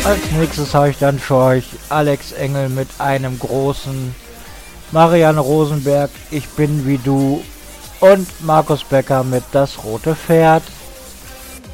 Als nächstes habe ich dann für euch Alex Engel mit einem großen, Marianne Rosenberg, Ich bin wie du und Markus Becker mit Das rote Pferd.